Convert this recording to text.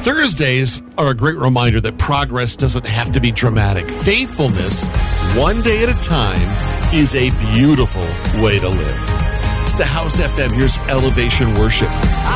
Thursdays are a great reminder that progress doesn't have to be dramatic. Faithfulness, one day at a time, is a beautiful way to live. It's the House FM. Here's Elevation Worship.